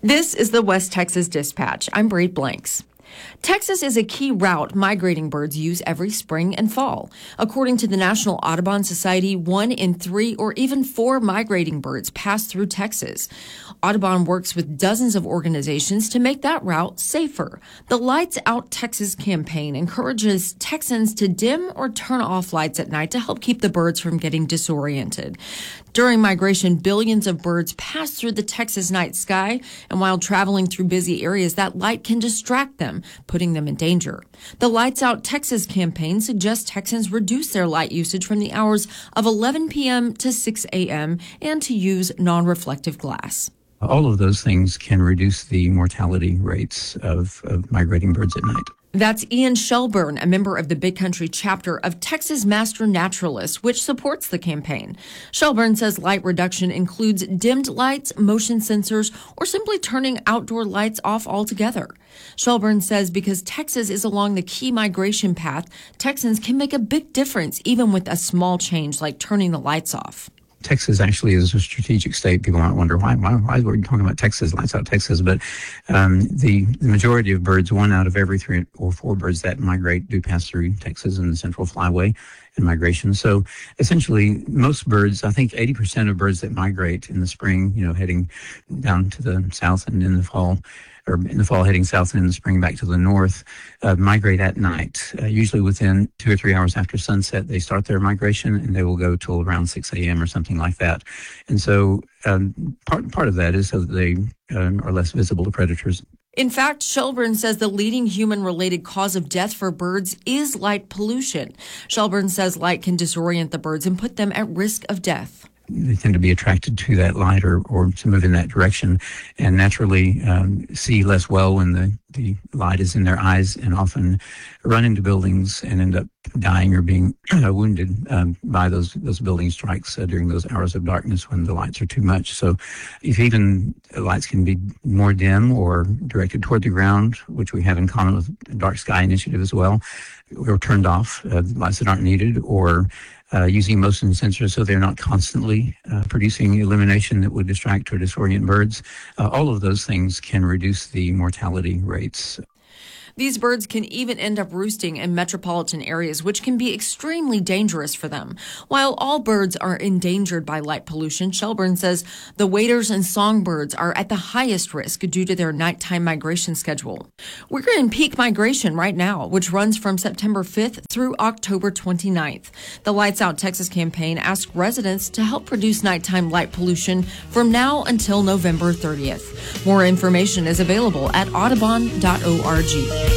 This is the West Texas Dispatch. I'm Bree Blanks. Texas is a key route migrating birds use every spring and fall. According to the National Audubon Society, 1 in 3 or even 4 migrating birds pass through Texas. Audubon works with dozens of organizations to make that route safer. The Lights Out Texas campaign encourages Texans to dim or turn off lights at night to help keep the birds from getting disoriented. During migration, billions of birds pass through the Texas night sky, and while traveling through busy areas, that light can distract them, putting them in danger. The Lights Out Texas campaign suggests Texans reduce their light usage from the hours of 11 p.m. to 6 a.m. and to use non-reflective glass. All of those things can reduce the mortality rates of migrating birds at night. That's Ian Shelburne, a member of the Big Country chapter of Texas Master Naturalists, which supports the campaign. Shelburne says light reduction includes dimmed lights, motion sensors, or simply turning outdoor lights off altogether. Shelburne says because Texas is along the key migration path, Texans can make a big difference even with a small change like turning the lights off. Texas actually is a strategic state. People might wonder why we're talking about Texas, Lights Out Texas, but the majority of birds, 1 out of every 3 or 4 birds that migrate do pass through Texas and the Central Flyway in migration. So essentially, most birds, I think 80% of birds that migrate in the spring, heading down to the south and in the fall heading south and in the spring back to the north, migrate at night. Usually within 2 or 3 hours after sunset, they start their migration and they will go till around 6 a.m. or something like that. And so part of that is so that they are less visible to predators. In fact, Shelburne says the leading human-related cause of death for birds is light pollution. Shelburne says light can disorient the birds and put them at risk of death. They tend to be attracted to that light or to move in that direction and naturally see less well when the light is in their eyes and often run into buildings and end up dying or being wounded by those building strikes during those hours of darkness when the lights are too much. So if even lights can be more dim or directed toward the ground, which we have in common with the Dark Sky Initiative as well, or turned off, lights that aren't needed, or using motion sensors so they're not constantly producing illumination that would distract or disorient birds. All of those things can reduce the mortality rates. These birds can even end up roosting in metropolitan areas, which can be extremely dangerous for them. While all birds are endangered by light pollution, Shelburne says the waders and songbirds are at the highest risk due to their nighttime migration schedule. We're in peak migration right now, which runs from September 5th through October 29th. The Lights Out Texas campaign asks residents to help reduce nighttime light pollution from now until November 30th. More information is available at audubon.org.